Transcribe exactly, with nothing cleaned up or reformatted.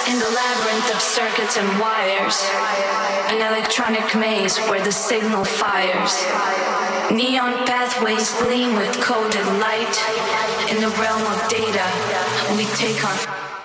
In the labyrinth of circuits and wires, an electronic maze where the signal fires. Neon pathways gleam with coded light. In the realm of data, we take on